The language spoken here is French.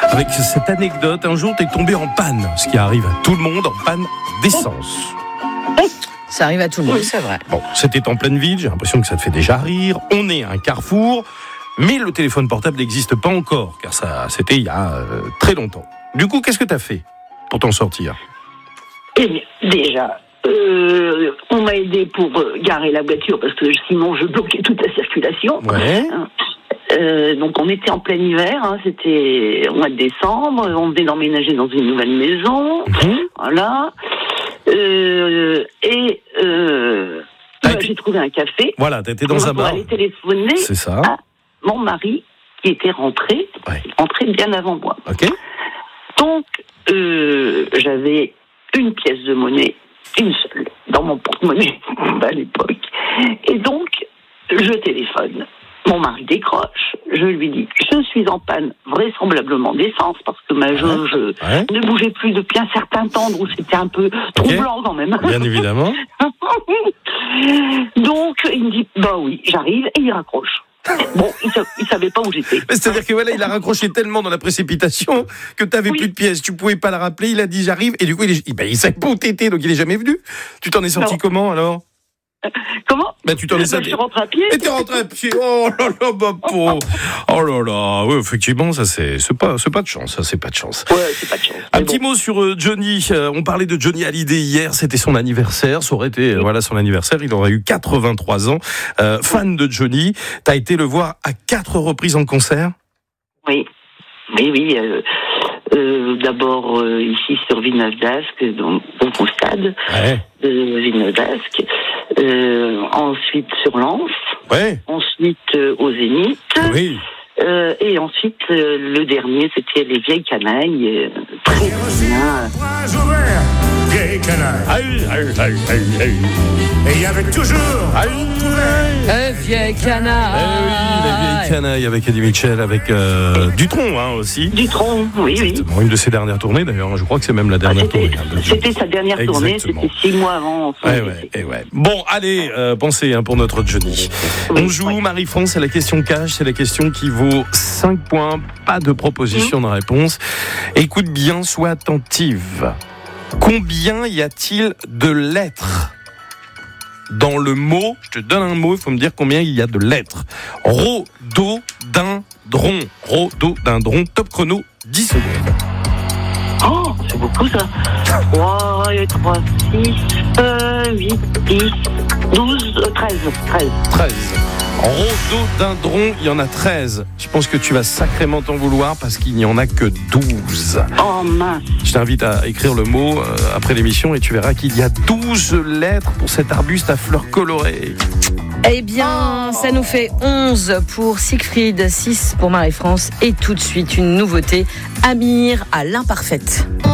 avec cette anecdote. Un jour, t'es tombé en panne, ce qui arrive à tout le monde, en panne d'essence. Ça arrive à tout le monde, c'est vrai. Bon, c'était en pleine ville, j'ai l'impression que ça te fait déjà rire. On est à un carrefour, mais le téléphone portable n'existe pas encore, car ça, c'était il y a très longtemps. Du coup, qu'est-ce que t'as fait pour t'en sortir ? Eh bien, déjà, on m'a aidé pour garer la voiture, parce que sinon je bloquais toute la circulation. Ouais. Donc on était en plein hiver, c'était au mois de décembre, on venait d'emménager dans une nouvelle maison, voilà. J'ai trouvé un café. Voilà, t'étais dans un bar. Pour aller téléphoner à mon mari qui était rentré bien avant moi. Ok. Donc j'avais une pièce de monnaie, une seule, dans mon porte-monnaie à l'époque. Et donc je téléphone. Mon mari décroche, je lui dis « Je suis en panne vraisemblablement d'essence parce que ma jauge ne bougeait plus depuis un certain temps, donc c'était un peu troublant quand même. » Bien évidemment. Donc il me dit « Bah oui, j'arrive » et il raccroche. Bon, il savait pas où j'étais. Mais c'est-à-dire que voilà, il a raccroché tellement dans la précipitation que t'avais plus de pièces, tu pouvais pas la rappeler, il a dit « J'arrive » et du coup il savait pas où t'étais, donc il est jamais venu. Tu t'en es sorti comment alors ? Comment ? Tu t'en es sorti. Je suis rentré à pied. Et t'es rentré à pied. Oh là là, ma pauvre. Oh là là. Oui, effectivement, ça c'est pas de chance. Ça c'est pas de chance. Ouais, c'est pas de chance. Un petit mot sur Johnny. On parlait de Johnny Hallyday hier. C'était son anniversaire. Ça aurait été son anniversaire. Il aurait eu 83 ans. Fan de Johnny. T'as été le voir à 4 reprises en concert. Oui. D'abord ici sur Villeneuve-d'Ascq, donc au stade de Villeneuve-d'Ascq. Ensuite sur Lens. Ensuite au Zénith. Oui. Et ensuite le dernier, c'était les Vieilles Canailles. Très bien. Vieilles Canailles. Et il y avait toujours Vieilles Canailles. Oui, les Vieilles Canailles avec Eddie Mitchell, avec Dutronc aussi. Dutronc, oui. Une de ses dernières tournées d'ailleurs, je crois que c'est même la dernière tournée. C'était sa dernière tournée, c'était 6 mois avant. Bon, allez, pensez pour notre Johnny. On joue Marie-France, c'est la question cash, c'est la question qui vaut 5 points, pas de proposition de réponse. Écoute bien, sois attentive. Combien y a-t-il de lettres dans le mot? Je te donne un mot, il faut me dire combien il y a de lettres. Rhododendron. Rhododendron, top chrono, 10 secondes. Oh, c'est beaucoup ça. 3, 6, 8, 10, 12, 13. Rhododendron, il y en a 13. Je pense que tu vas sacrément t'en vouloir parce qu'il n'y en a que 12. Oh mince. Je t'invite à écrire le mot après l'émission et tu verras qu'il y a 12 lettres pour cet arbuste à fleurs colorées. Eh bien, ça nous fait 11 pour Siegfried, 6 pour Marie-France et tout de suite une nouveauté, Amir à l'imparfaite.